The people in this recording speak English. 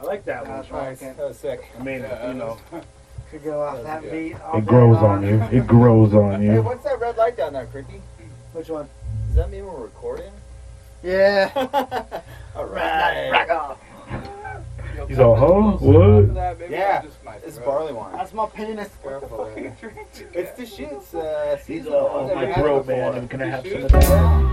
like that one. Nice. That was sick. I mean, you know. Could go off that beat. It grows on you. It grows on Hey, you. what's that red light down there, Cricky? Which one? Does that mean we're recording? Yeah. All right. Rack off. He's all, huh? What? Yeah, it's barley wine. That's my penis. Careful. It's the shoots. He's seasonal. all, I've my never had it throat, before. man. Can I have some of that?